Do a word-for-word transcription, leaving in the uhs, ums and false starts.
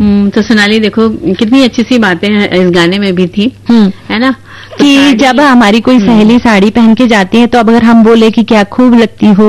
तो सोनाली देखो कितनी अच्छी सी बातें इस गाने में भी थी, है ना, कि जब हमारी कोई सहेली साड़ी पहन के जाती है तो अब अगर हम बोले कि क्या खूब लगती हो